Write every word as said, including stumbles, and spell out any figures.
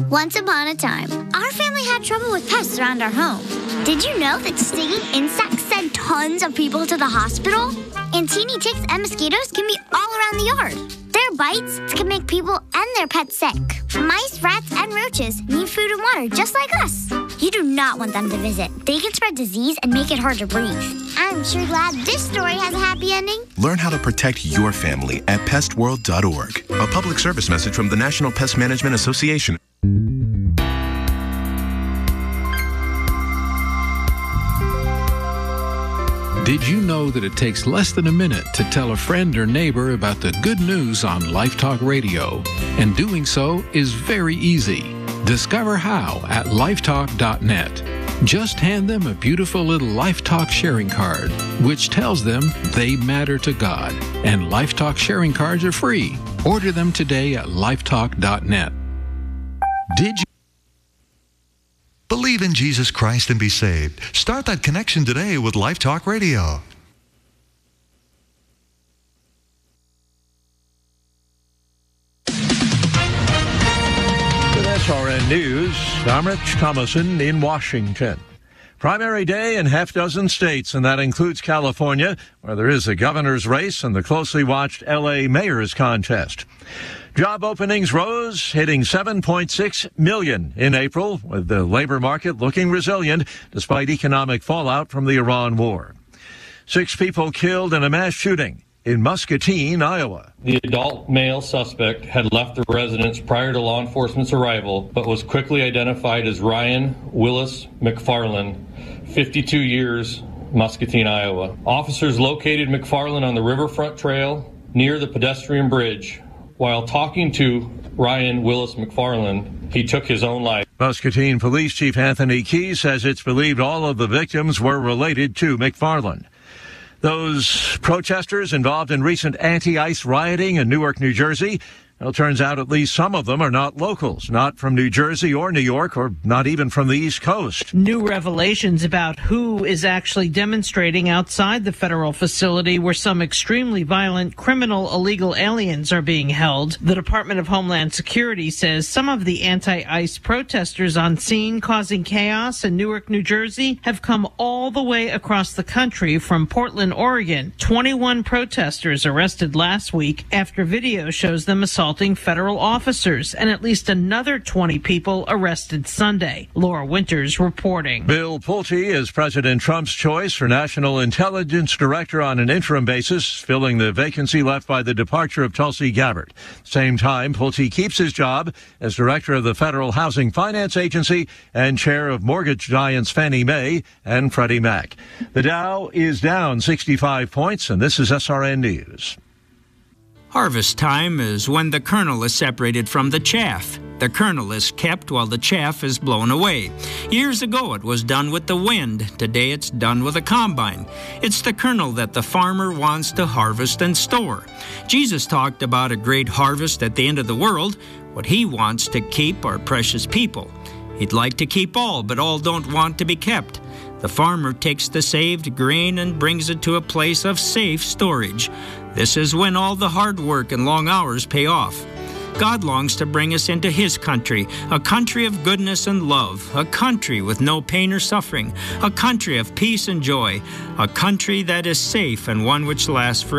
Once upon a time, our family had trouble with pests around our home. Did you know that stinging insects send tons of people to the hospital? And teeny ticks and mosquitoes can be all around the yard. Their bites can make people and their pets sick. Mice, rats, and roaches need food and water just like us. You do not want them to visit. They can spread disease and make it hard to breathe. I'm sure glad this story has a happy ending. Learn how to protect your family at pest world dot org. A public service message from the National Pest Management Association. Did you know that it takes less than a minute to tell a friend or neighbor about the good news on Life Talk Radio? And doing so is very easy. Discover how at life talk dot net. Just hand them a beautiful little Life Talk sharing card, which tells them they matter to God. And Life Talk sharing cards are free. Order them today at life talk dot net. Did you Believe in Jesus Christ and be saved. Start that connection today with Life Talk Radio. With S R N News, I'm Rich Thomason in Washington. Primary day in half dozen states, and that includes California, where there is a governor's race and the closely watched L A mayor's contest. Job openings rose, hitting seven point six million in April, with the labor market looking resilient despite economic fallout from the Iran war. Six people killed in a mass shooting in Muscatine, Iowa. The adult male suspect had left the residence prior to law enforcement's arrival, but was quickly identified as Ryan Willis McFarland, fifty-two years, Muscatine, Iowa. Officers located McFarland on the Riverfront Trail near the pedestrian bridge. While talking to Ryan Willis McFarland, he took his own life. Muscatine Police Chief Anthony Key says it's believed all of the victims were related to McFarland. Those protesters involved in recent anti-ICE rioting in Newark, New Jersey, well, it turns out at least some of them are not locals, not from New Jersey or New York, or not even from the East Coast. New revelations about who is actually demonstrating outside the federal facility where some extremely violent criminal illegal aliens are being held. The Department of Homeland Security says some of the anti-ICE protesters on scene causing chaos in Newark, New Jersey have come all the way across the country from Portland, Oregon. twenty-one protesters arrested last week after video shows them assaulting federal officers, and at least another twenty people arrested Sunday. Laura Winters reporting. Bill Pulte is President Trump's choice for National Intelligence Director on an interim basis, filling the vacancy left by the departure of Tulsi Gabbard. Same time, Pulte keeps his job as Director of the Federal Housing Finance Agency and Chair of mortgage giants Fannie Mae and Freddie Mac. The Dow is down sixty-five points, and this is S R N News. Harvest time is when the kernel is separated from the chaff. The kernel is kept while the chaff is blown away. Years ago it was done with the wind. Today it's done with a combine. It's the kernel that the farmer wants to harvest and store. Jesus talked about a great harvest at the end of the world. What he wants to keep are precious people. He'd like to keep all, but all don't want to be kept. The farmer takes the saved grain and brings it to a place of safe storage. This is when all the hard work and long hours pay off. God longs to bring us into his country, a country of goodness and love, a country with no pain or suffering, a country of peace and joy, a country that is safe and one which lasts forever.